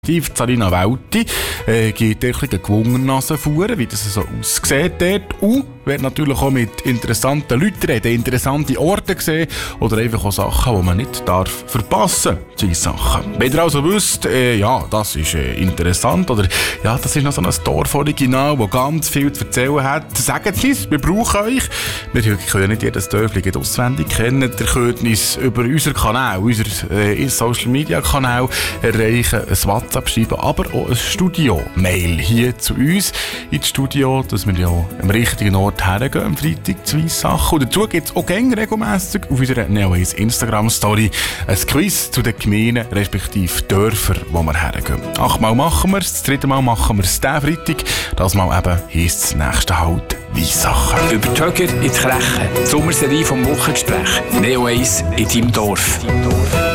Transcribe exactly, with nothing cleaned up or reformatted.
Die Sarina Welti äh, geht ein bisschen Gewungennase fuhren, wie das so aussieht dort. Und wird natürlich auch mit interessanten Leuten reden, interessante Orte sehen oder einfach auch Sachen, die man nicht darf verpassen darf. Diese Sachen. Wenn ihr also wisst, äh, ja, das ist äh, interessant oder ja, das ist noch so ein Dorforiginal, das ganz viel zu erzählen hat, sagt es, wir brauchen euch. Wir können nicht jedes Dörfli auswendig kennen. Ihr könnt uns über unseren Kanal, unseren äh, Social Media Kanal erreichen, ein WhatsApp schreiben, aber auch ein Studio-Mail hier zu uns ins Studio, dass wir ja am richtigen Ort hergehen am Freitag zu Weissachen. Und dazu gibt es auch gerne regelmässig auf unserer Neoways Instagram-Story ein Quiz zu den Gemeinden, respektive Dörfern, wo wir hergehen. Achtmal machen wir es, das dritte Mal machen wir es diesen Freitag. Das Mal eben heisst das nächste halt Weissachen. Über die Höcker in die Kreche. Die Sommerserie vom Wochengespräch. Neoways in deinem Dorf.